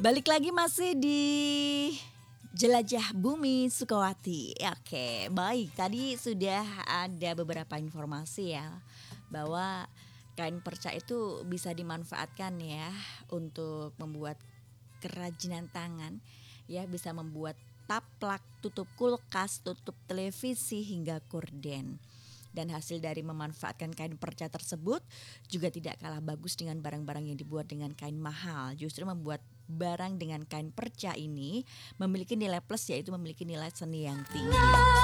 Balik lagi masih di Jelajah Bumi Sukawati. Oke, baik. Tadi sudah ada beberapa informasi ya bahwa kain perca itu bisa dimanfaatkan ya untuk membuat kerajinan tangan, ya bisa membuat taplak, tutup kulkas, tutup televisi hingga korden. Dan hasil dari memanfaatkan kain perca tersebut juga tidak kalah bagus dengan barang-barang yang dibuat dengan kain mahal. Justru membuat barang dengan kain perca ini memiliki nilai plus, yaitu memiliki nilai seni yang tinggi.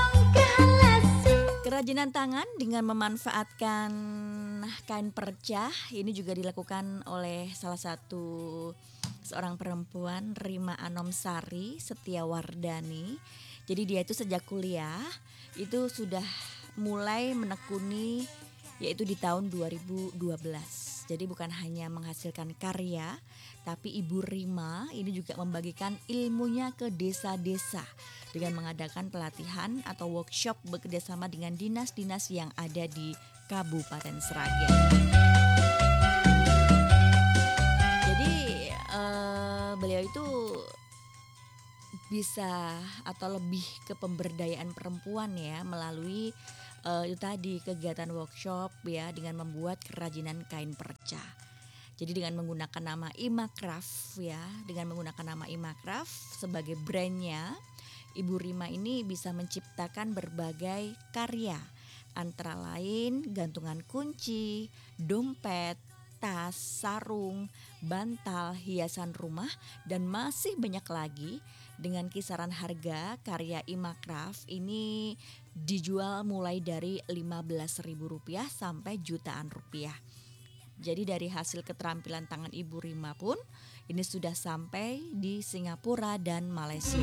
Kerajinan tangan dengan memanfaatkan kain perca ini juga dilakukan oleh salah satu seorang perempuan, Rima Anomsari Setiawardani. Jadi dia itu sejak kuliah itu sudah mulai menekuni, yaitu di tahun 2012. Jadi bukan hanya menghasilkan karya, tapi Ibu Rima ini juga membagikan ilmunya ke desa-desa dengan mengadakan pelatihan atau workshop bekerjasama dengan dinas-dinas yang ada di Kabupaten Sragen. Jadi beliau itu bisa atau lebih ke pemberdayaan perempuan ya melalui itu tadi kegiatan workshop ya dengan membuat kerajinan kain perca. Jadi dengan menggunakan nama Imakraf ya, dengan menggunakan nama Imakraf sebagai brandnya, Ibu Rima ini bisa menciptakan berbagai karya, antara lain gantungan kunci, dompet, tas, sarung, bantal, hiasan rumah, dan masih banyak lagi. Dengan kisaran harga karya Imakraf ini dijual mulai dari Rp15.000 sampai jutaan rupiah. Jadi dari hasil keterampilan tangan Ibu Rima pun ini sudah sampai di Singapura dan Malaysia.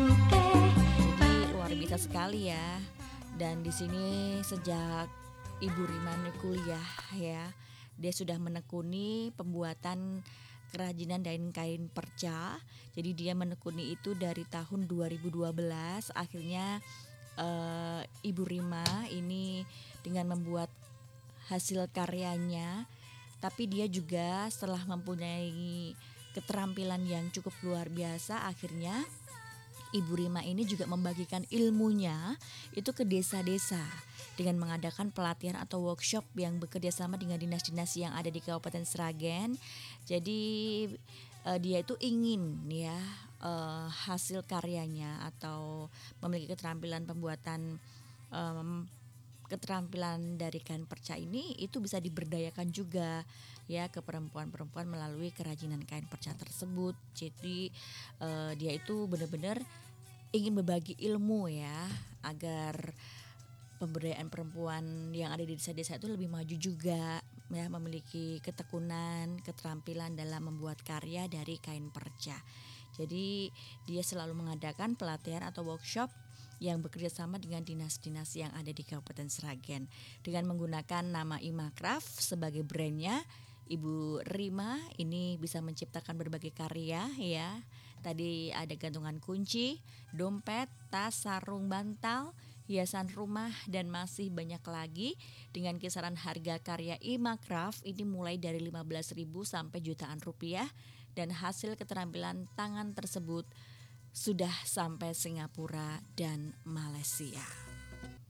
Jadi luar biasa sekali ya. Dan di sini sejak Ibu Rima kuliah ya, dia sudah menekuni pembuatan kerajinan dan kain perca. Jadi dia menekuni itu dari tahun 2012. Akhirnya Ibu Rima ini dengan membuat hasil karyanya, tapi dia juga setelah mempunyai keterampilan yang cukup luar biasa, akhirnya Ibu Rima ini juga membagikan ilmunya itu ke desa-desa dengan mengadakan pelatihan atau workshop yang bekerja sama dengan dinas-dinas yang ada di Kabupaten Sragen. Jadi dia itu ingin ya hasil karyanya atau memiliki keterampilan pembuatan keterampilan dari kain perca ini itu bisa diberdayakan juga ya ke perempuan-perempuan melalui kerajinan kain perca tersebut. Jadi dia itu benar-benar ingin berbagi ilmu ya agar pemberdayaan perempuan yang ada di desa-desa itu lebih maju juga ya, memiliki ketekunan, keterampilan dalam membuat karya dari kain perca. Jadi dia selalu mengadakan pelatihan atau workshop yang bekerja sama dengan dinas-dinas yang ada di Kabupaten Sragen. Dengan menggunakan nama Imakraf sebagai brandnya, Ibu Rima ini bisa menciptakan berbagai karya ya. Tadi ada gantungan kunci, dompet, tas, sarung, bantal, hiasan rumah, dan masih banyak lagi. Dengan kisaran harga karya Imakraf ini mulai dari 15.000 sampai jutaan rupiah. Dan hasil keterampilan tangan tersebut sudah sampai Singapura dan Malaysia.